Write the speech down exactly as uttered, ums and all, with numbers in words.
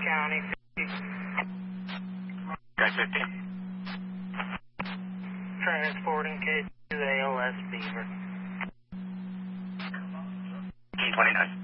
County. Guy fifty. Transporting case to A L S Beaver. Key twenty-nine.